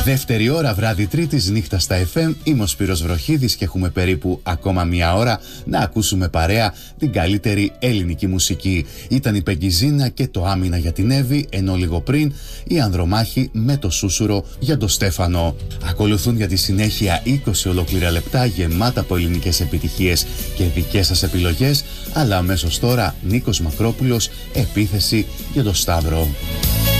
Δεύτερη ώρα βράδυ Τρίτης νύχτα στα FM. Είμαι ο Σπύρος Βροχίδης και έχουμε περίπου ακόμα μία ώρα να ακούσουμε παρέα την καλύτερη ελληνική μουσική. Ήταν η Πεγκιζίνα και το Άμυνα για την Εύη, ενώ λίγο πριν η Ανδρομάχη με το Σούσουρο για τον Στέφανο. Ακολουθούν για τη συνέχεια 20 ολόκληρα λεπτά γεμάτα από ελληνικές επιτυχίες και δικές σας επιλογές, αλλά αμέσως τώρα Νίκος Μακρόπουλος, Επίθεση για τον Σταύρο.